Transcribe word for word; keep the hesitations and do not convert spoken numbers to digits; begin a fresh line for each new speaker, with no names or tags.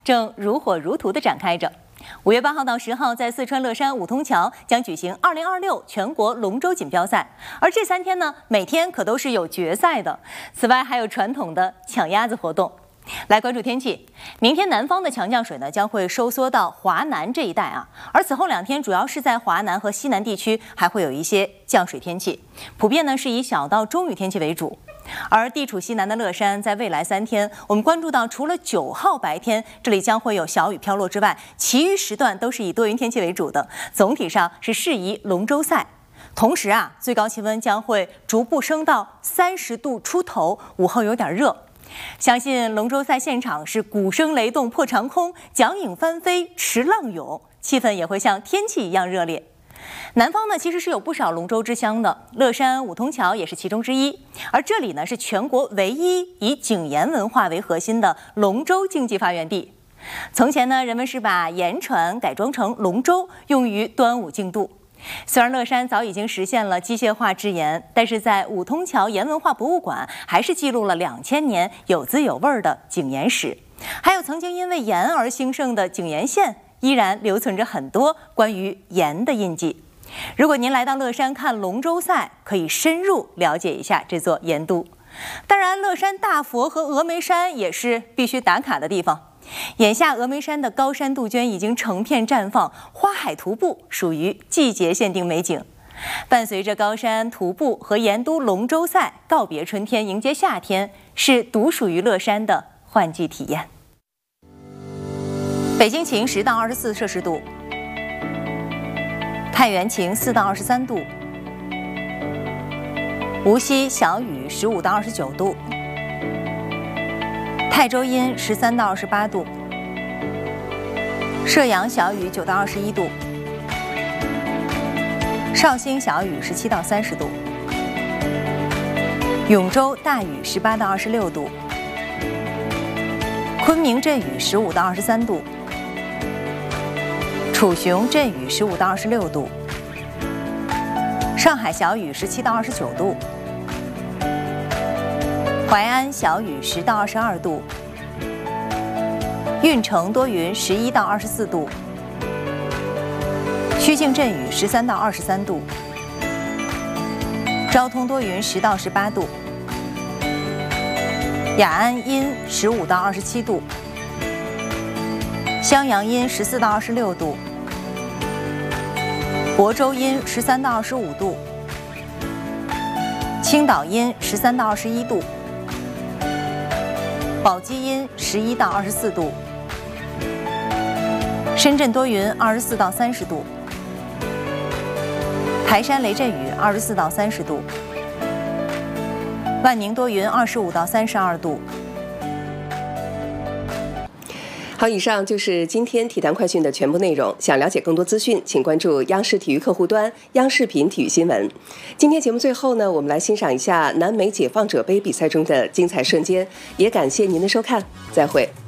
正如火如荼地展开着。五月八号到十号，在四川乐山五通桥将举行二零二六全国龙舟锦标赛，而这三天呢，每天可都是有决赛的。此外，还有传统的抢鸭子活动。来关注天气，明天南方的强降水呢将会收缩到华南这一带啊，而此后两天主要是在华南和西南地区还会有一些降水天气，普遍呢是以小到中雨天气为主。而地处西南的乐山，在未来三天，我们关注到除了九号白天这里将会有小雨飘落之外，其余时段都是以多云天气为主的，总体上是适宜龙舟赛。同时啊，最高气温将会逐步升到三十度出头，午后有点热。相信龙舟赛现场是鼓声雷动破长空，桨影翻飞驰浪涌，气氛也会像天气一样热烈。南方呢其实是有不少龙舟之乡的，乐山五通桥也是其中之一。而这里呢是全国唯一以井沿文化为核心的龙舟竞技发源地。从前呢，人们是把盐船改装成龙舟，用于端午竞渡。虽然乐山早已经实现了机械化制盐，但是在五通桥盐文化博物馆还是记录了两千年有滋有味的井盐史，还有曾经因为盐而兴盛的井沿县，依然留存着很多关于盐的印记。如果您来到乐山看龙舟赛，可以深入了解一下这座盐都。当然，乐山大佛和峨眉山也是必须打卡的地方。眼下峨眉山的高山杜鹃已经成片绽放，花海徒步属于季节限定美景。伴随着高山徒步和盐都龙舟赛告别春天迎接夏天，是独属于乐山的换季体验。北京晴十到二十四摄氏度，太原晴四到二十三度，无锡小雨十五到二十九度，泰州阴十三到二十八度，射阳小雨九到二十一度，绍兴小雨十七到三十度，永州大雨十八到二十六度，昆明阵雨十五到二十三度，楚雄阵雨十五到二十六度，上海小雨十七到二十九度，淮安小雨十到二十二度，运城多云十一到二十四度，曲靖阵雨十三到二十三度，昭通多云十到十八度，雅安阴十五到二十七度，襄阳阴十四到二十六度，亳州阴十三到二十五度，青岛阴十三到二十一度，宝鸡阴十一到二十四度，深圳多云二十四到三十度，台山雷阵雨二十四到三十度，万宁多云二十五到三十二度。
好，以上就是今天体坛快讯的全部内容。想了解更多资讯，请关注央视体育客户端、央视频体育新闻。今天节目最后呢，我们来欣赏一下南美解放者杯比赛中的精彩瞬间，也感谢您的收看，再会。